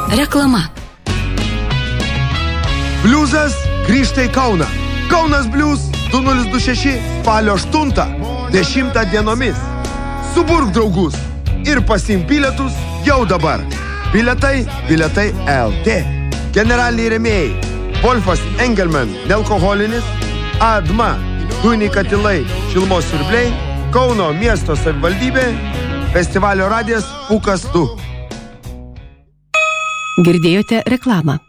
Reklama. Bliuzas grįžta į Kauną. Kaunas Bliuz 2026 spalio 8, 10 dienomis. Suburk draugus ir pasiimk bilietus jau dabar. Bilietai LT. Generaliniai rėmėjai: Wolfas Engelman, nealkoholinis, Adma, dujiniai katilai, šilumos siurbliai, Kauno miesto savivaldybė, festivalio radijas Pūkas 2. Girdėjote reklamą.